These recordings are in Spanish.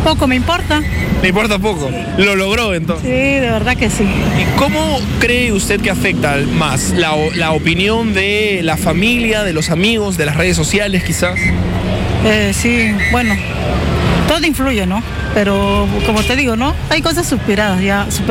Poco me importa. ¿Le importa poco? ¿Lo logró entonces? Sí, de verdad que sí. ¿Y cómo cree usted que afecta más la opinión de la familia, de los amigos, de las redes sociales quizás? Sí, bueno, todo influye, ¿no? Pero como te digo, ¿no? Hay cosas superadas.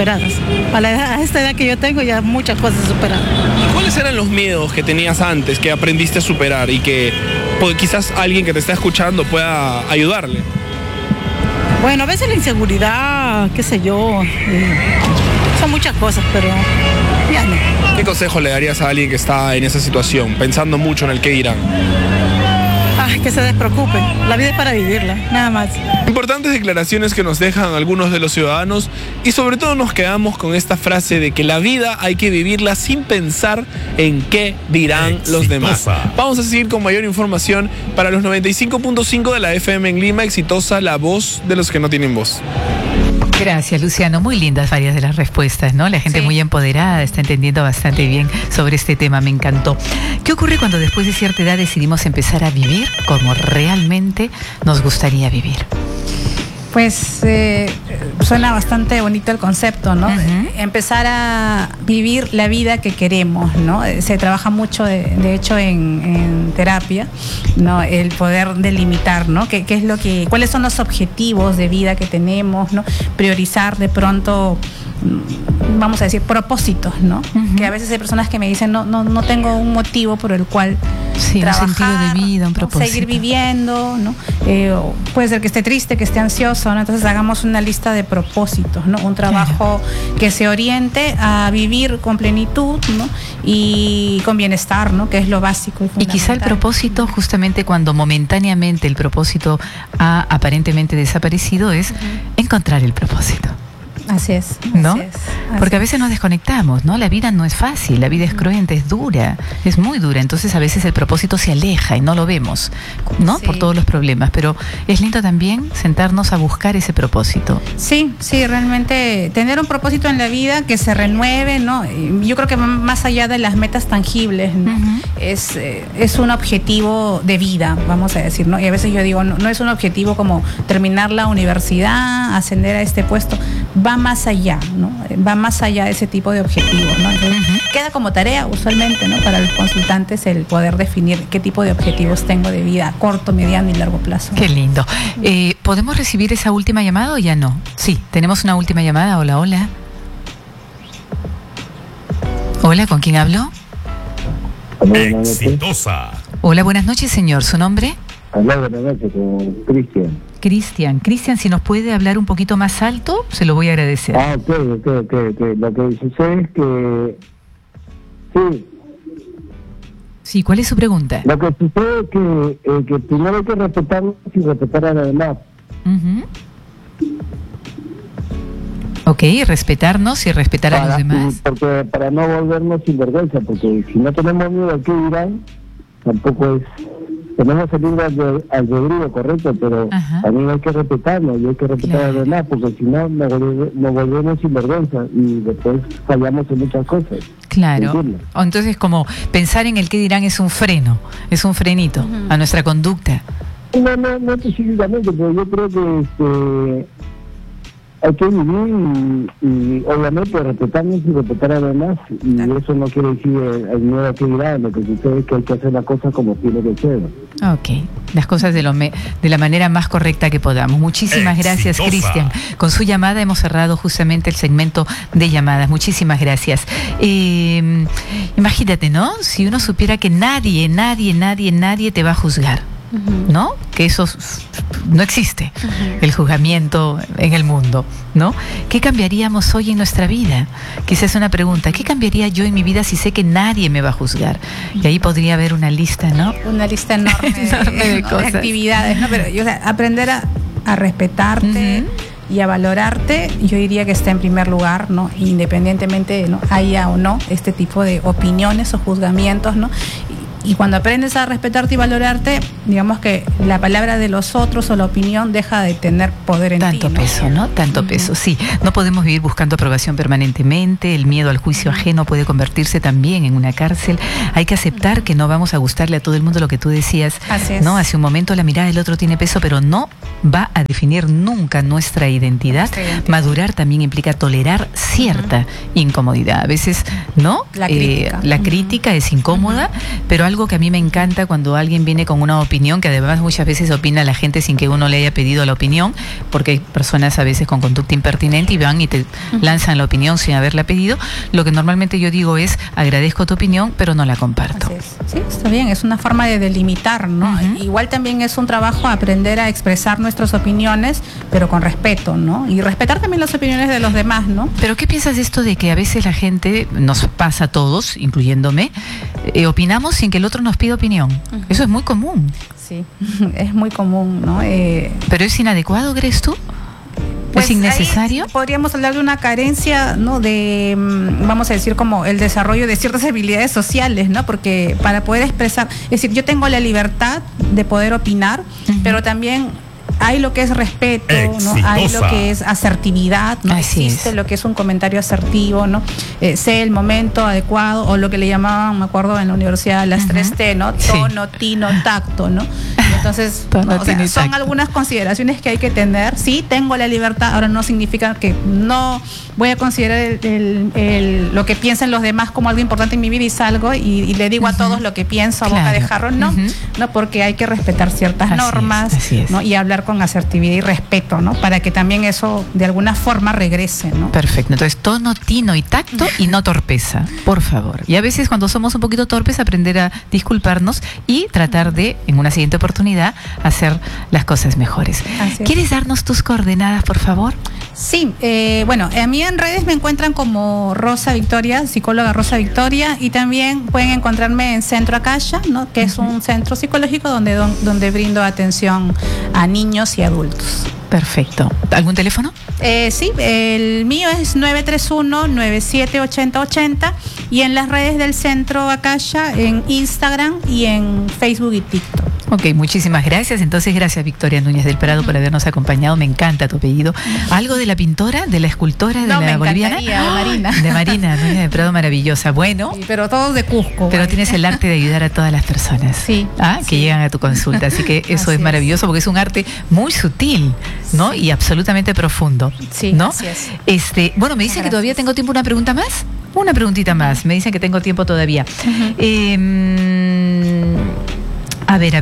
A esta edad que yo tengo ya muchas cosas superadas. ¿Cuáles eran los miedos que tenías antes, que aprendiste a superar y que quizás alguien que te está escuchando pueda ayudarle? Bueno, a veces la inseguridad, qué sé yo, son muchas cosas, pero ya no. ¿Qué consejo le darías a alguien que está en esa situación, pensando mucho en el qué dirán? Que se despreocupen, la vida es para vivirla, nada más. Importantes declaraciones que nos dejan algunos de los ciudadanos y sobre todo nos quedamos con esta frase de que la vida hay que vivirla sin pensar en qué dirán los demás. Vamos a seguir con mayor información para los 95.5 de la FM en Lima. Exitosa, la voz de los que no tienen voz. Gracias, Luciano. Muy lindas varias de las respuestas, ¿no? La gente muy empoderada, está entendiendo bastante bien sobre este tema, me encantó. ¿Qué ocurre cuando después de cierta edad decidimos empezar a vivir como realmente nos gustaría vivir? Pues suena bastante bonito el concepto, ¿no? Empezar a vivir la vida que queremos, ¿no? Se trabaja mucho, de hecho, en terapia, ¿no? El poder delimitar, ¿no? ¿Qué es lo que, cuáles son los objetivos de vida que tenemos, ¿no? Priorizar de pronto, vamos a decir, propósitos, ¿no? Que a veces hay personas que me dicen, no tengo un motivo por el cual trabajar, un sentido de vida, un propósito. Seguir viviendo, ¿no? Puede ser que esté triste, que esté ansioso, ¿no? Entonces hagamos una lista de propósitos, ¿no? Un trabajo que se oriente a vivir con plenitud, ¿no? Y con bienestar, ¿no? Que es lo básico y fundamental. Y quizá el propósito, justamente cuando momentáneamente el propósito ha aparentemente desaparecido, es encontrar el propósito. Así es, ¿no? Así es. Porque a veces nos desconectamos, ¿no? La vida no es fácil, la vida es cruenta, es dura, es muy dura. Entonces a veces el propósito se aleja y no lo vemos, ¿no? Por todos los problemas. Pero es lindo también sentarnos a buscar ese propósito. Sí, realmente tener un propósito en la vida que se renueve, ¿no? Yo creo que más allá de las metas tangibles, ¿no? Es un objetivo de vida, vamos a decir, ¿no? Y a veces yo digo, no es un objetivo como terminar la universidad, ascender a este puesto. Va más allá, ¿no? Va más allá de ese tipo de objetivos, ¿no? Entonces, queda como tarea usualmente, ¿no? Para los consultantes el poder definir qué tipo de objetivos tengo de vida a corto, mediano y largo plazo. Qué lindo. ¿Podemos recibir esa última llamada o ya no? Sí, tenemos una última llamada. Hola. Hola, ¿con quién hablo? Exitosa. Hola, buenas noches, señor. ¿Su nombre? Hola, buenas noches, con Cristian. Cristian, si nos puede hablar un poquito más alto, se lo voy a agradecer. Ok. Lo que sucede es que... Sí, ¿cuál es su pregunta? Lo que sucede es que primero hay que respetarnos y respetar a los demás. Ok, respetarnos y respetar a los demás. Porque para no volvernos sinvergüenza, porque si no tenemos miedo a qué dirán, tampoco es... Tenemos el libre albedrío, correcto, pero también hay que respetarnos y hay que respetar a los demás, porque si no nos volvemos sinvergüenza y después fallamos en muchas cosas. Claro. Entonces, como pensar en el qué dirán es un freno, es un frenito a nuestra conducta. No específicamente, pero yo creo que hay que vivir y obviamente respetarnos y respetar a los demás, y eso no quiere decir el miedo a que dirán, lo que sucede es que hay que hacer las cosas como tiene que ser. Ok, las cosas de la manera más correcta que podamos. Muchísimas gracias, Cristian. Con su llamada hemos cerrado justamente el segmento de llamadas. Muchísimas gracias. Imagínate, ¿no? Si uno supiera que nadie te va a juzgar, ¿no? Que eso no existe, el juzgamiento en el mundo, ¿no? ¿Qué cambiaríamos hoy en nuestra vida? Quizás es una pregunta. ¿Qué cambiaría yo en mi vida si sé que nadie me va a juzgar? Y ahí podría haber una lista, ¿no? Una lista enorme de cosas, de actividades, ¿no? Pero aprender a respetarte y a valorarte, yo diría que está en primer lugar, ¿no? Independientemente, ¿no? haya o no este tipo de opiniones o juzgamientos, ¿no? Y cuando aprendes a respetarte y valorarte, digamos que la palabra de los otros o la opinión deja de tener poder en ti. Tanto peso, ¿no? Tanto peso, sí. No podemos vivir buscando aprobación permanentemente. El miedo al juicio ajeno puede convertirse también en una cárcel. Hay que aceptar que no vamos a gustarle a todo el mundo, lo que tú decías. Así es. ¿No? Hace un momento la mirada del otro tiene peso, pero no va a definir nunca nuestra identidad. Madurar también implica tolerar cierta incomodidad. A veces, ¿no? La crítica es incómoda, pero algo que a mí me encanta cuando alguien viene con una opinión, que además muchas veces opina la gente sin que uno le haya pedido la opinión, porque hay personas a veces con conducta impertinente y van y te lanzan la opinión sin haberla pedido. Lo que normalmente yo digo es, agradezco tu opinión, pero no la comparto. Así es. Sí, está bien, es una forma de delimitar, ¿no? Igual también es un trabajo aprender a expresar nuestras opiniones, pero con respeto, ¿no? Y respetar también las opiniones de los demás, ¿no? Pero ¿qué piensas de esto de que a veces la gente, nos pasa a todos, incluyéndome, opinamos sin que el otro nos pida opinión? Eso es muy común. Sí, es muy común, ¿no? ¿Pero es inadecuado, crees tú? Pues ¿es innecesario? Podríamos hablar de una carencia, ¿no? De, vamos a decir, como el desarrollo de ciertas habilidades sociales, ¿no? Porque para poder expresar, es decir, yo tengo la libertad de poder opinar, pero también hay lo que es respeto, ¿no? Hay lo que es asertividad, ¿no? Existe lo que es un comentario asertivo, ¿no? Sé el momento adecuado, o lo que le llamaban, me acuerdo, en la universidad, las 3T, ¿no? Tono, tino, tacto, ¿no? Entonces, Tono, o sea, son algunas consideraciones que hay que tener. Sí, tengo la libertad, ahora no significa que no voy a considerar lo que piensan los demás como algo importante en mi vida y salgo y le digo a todos lo que pienso a boca de jarrón, no, no, porque hay que respetar ciertas normas, ¿no? Y hablar con asertividad y respeto, ¿no? Para que también eso de alguna forma regrese, ¿no? Perfecto. Entonces, tono, tino y tacto y no torpeza, por favor. Y a veces cuando somos un poquito torpes, aprender a disculparnos y tratar de, en una siguiente oportunidad, hacer las cosas mejores. ¿Quieres darnos tus coordenadas, por favor? Sí, bueno, a mí en redes me encuentran como Rosa Victoria, psicóloga Rosa Victoria, y también pueden encontrarme en Centro Akasha, ¿no? Que es un centro psicológico donde brindo atención a niños y adultos. Perfecto. ¿Algún teléfono? Sí, el mío es 931-978080 y en las redes del Centro Akasha, en Instagram y en Facebook y TikTok. Ok, muchísimas gracias. Entonces, gracias Victoria Núñez del Prado por habernos acompañado. Me encanta tu apellido. ¿Algo de la pintora, de la escultora, de la boliviana? De Marina. De Marina Núñez del Prado, maravillosa. Bueno. Sí, pero todos de Cusco. Pero tienes el arte de ayudar a todas las personas. Sí. Que llegan a tu consulta. Así que eso es maravilloso porque es un arte muy sutil, ¿no? Y absolutamente profundo. Sí, ¿no? Así es. Bueno, me dicen que todavía tengo tiempo. ¿Una pregunta más? Una preguntita más. Me dicen que tengo tiempo todavía. A ver.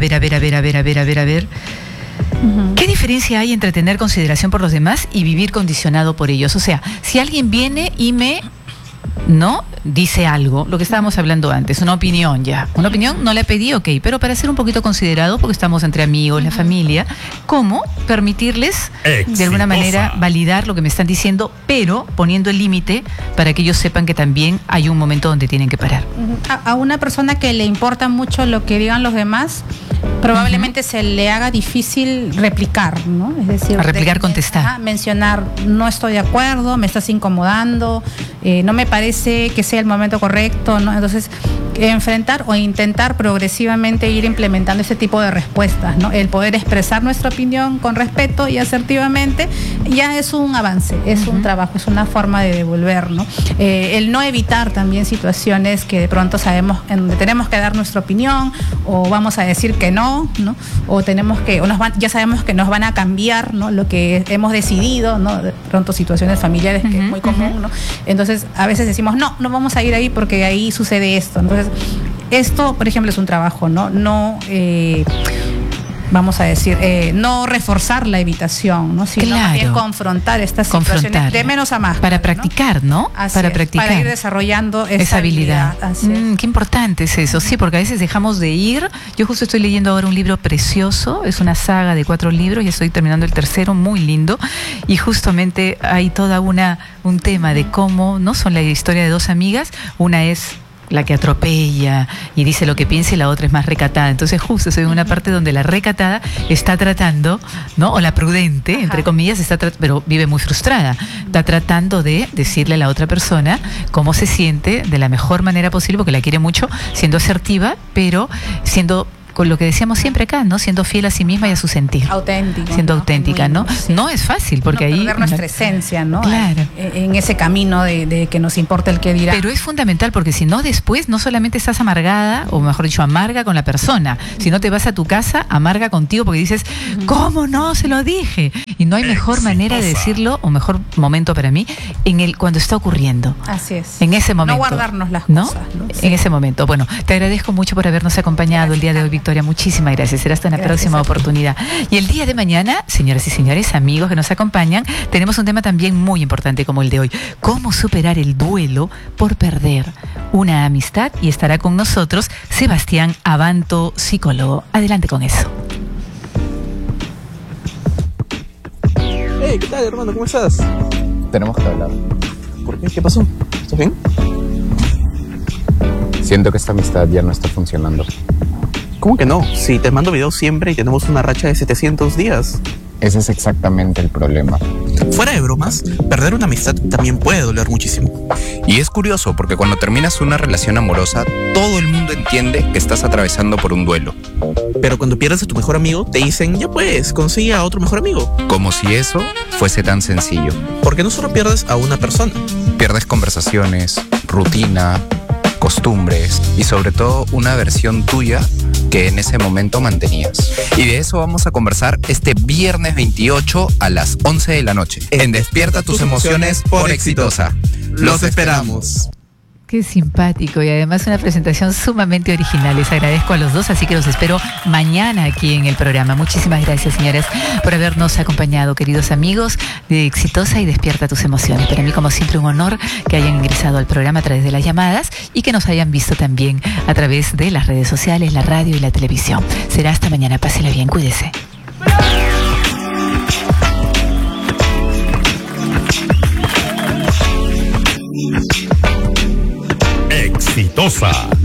¿Qué diferencia hay entre tener consideración por los demás y vivir condicionado por ellos? O sea, si alguien viene y me dice algo, lo que estábamos hablando antes, una opinión ya. Una opinión no la pedí, ok, pero para ser un poquito considerado, porque estamos entre amigos, la familia, ¿cómo permitirles de alguna manera validar lo que me están diciendo, pero poniendo el límite para que ellos sepan que también hay un momento donde tienen que parar? A una persona que le importa mucho lo que digan los demás, probablemente se le haga difícil replicar, ¿no? Es decir, replicar, contestar. Mencionar, no estoy de acuerdo, me estás incomodando, no me parece que sea el momento correcto, ¿no? Entonces, enfrentar o intentar progresivamente ir implementando ese tipo de respuestas, ¿no? El poder expresar nuestra opinión con respeto y asertivamente ya es un avance, es un trabajo, es una forma de devolver, ¿no? El no evitar también situaciones que de pronto sabemos en donde tenemos que dar nuestra opinión o vamos a decir que no, o tenemos que, ya sabemos que nos van a cambiar, ¿no? Lo que hemos decidido, ¿no? De pronto situaciones familiares que es muy común, ¿no? Entonces a veces decimos no vamos a ir ahí porque ahí sucede esto. Entonces esto, por ejemplo, es un trabajo, ¿no? Vamos a decir, no reforzar la evitación, ¿no? Sino más bien confrontar estas situaciones de menos a más. Para practicar, ¿no? Para practicar. Para ir desarrollando esa habilidad. Qué importante es eso, sí, porque a veces dejamos de ir. Yo justo estoy leyendo ahora un libro precioso, es una saga de 4 libros y estoy terminando el tercero, muy lindo, y justamente hay toda un tema de cómo, ¿no? Son la historia de 2 amigas, una es la que atropella y dice lo que piensa, y la otra es más recatada. Entonces justo soy en una parte donde la recatada está tratando, ¿no? O la prudente, entre comillas, pero vive muy frustrada. Está tratando de decirle a la otra persona cómo se siente de la mejor manera posible, porque la quiere mucho, siendo asertiva, pero siendo, con lo que decíamos siempre acá, ¿no? Siendo fiel a sí misma y a su sentir. Auténtico. Siendo auténtica, ¿no? Sí. No es fácil, porque ahí... perder nuestra esencia, ¿no? Claro. En ese camino de que nos importa el qué dirá. Pero es fundamental, porque si no, después no solamente estás amargada, o mejor dicho, amarga con la persona, si no te vas a tu casa, amarga contigo, porque dices, ¿cómo no? Se lo dije. Y no hay mejor manera de decirlo, o mejor momento para mí, cuando está ocurriendo. Así es. En ese momento. No guardarnos las ¿no? cosas, ¿no? Sí. En ese momento. Bueno, te agradezco mucho por habernos acompañado el día de hoy, Victoria. Muchísimas gracias. Será hasta una próxima oportunidad. Y el día de mañana, señoras y señores, amigos que nos acompañan, tenemos un tema también muy importante como el de hoy. ¿Cómo superar el duelo por perder una amistad? Y estará con nosotros Sebastián Abanto, psicólogo. Adelante con eso. Hey, ¿qué tal, hermano? ¿Cómo estás? Tenemos que hablar. ¿Por qué? ¿Qué pasó? ¿Estás bien? Siento que esta amistad ya no está funcionando. ¿Cómo que no? Si te mando videos siempre y tenemos una racha de 700 días. Ese es exactamente el problema. Fuera de bromas, perder una amistad también puede doler muchísimo. Y es curioso porque cuando terminas una relación amorosa, todo el mundo entiende que estás atravesando por un duelo. Pero cuando pierdes a tu mejor amigo, te dicen, ya pues, consigue a otro mejor amigo. Como si eso fuese tan sencillo. Porque no solo pierdes a una persona. Pierdes conversaciones, rutina, costumbres y sobre todo una versión tuya que en ese momento mantenías. Y de eso vamos a conversar este viernes 28 a las 11 de la noche. En Despierta tus emociones por Exitosa. Los esperamos. Qué simpático, y además una presentación sumamente original. Les agradezco a los dos, así que los espero mañana aquí en el programa. Muchísimas gracias, señores, por habernos acompañado, queridos amigos de Exitosa y Despierta tus emociones. Para mí, como siempre, un honor que hayan ingresado al programa a través de las llamadas y que nos hayan visto también a través de las redes sociales, la radio y la televisión. Será hasta mañana. Pásela bien, cuídese. Exitosa.